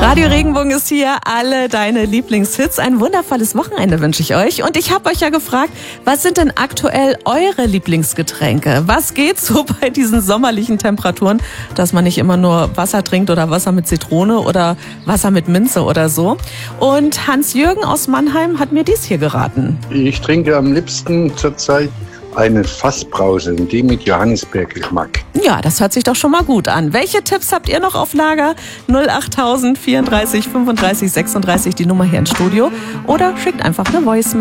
Radio Regenbogen ist hier, alle deine Lieblingshits. Ein wundervolles Wochenende wünsche ich euch. Und ich habe euch ja gefragt, was sind denn aktuell eure Lieblingsgetränke? Was geht so bei diesen sommerlichen Temperaturen, dass man nicht immer nur Wasser trinkt oder Wasser mit Zitrone oder Wasser mit Minze oder so? Und Hans-Jürgen aus Mannheim hat mir dies hier geraten. Ich trinke am liebsten zurzeit eine Fassbrause, die mit Johannisbeergeschmack. Ja, das hört sich doch schon mal gut an. Welche Tipps habt ihr noch auf Lager? 08000 34 35 36, die Nummer hier ins Studio. Oder schickt einfach eine Voicemail.